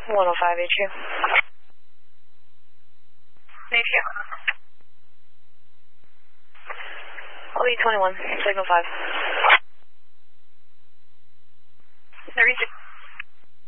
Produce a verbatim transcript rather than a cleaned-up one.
one oh five H U. H U. L E twenty-one, signal five. thirty-six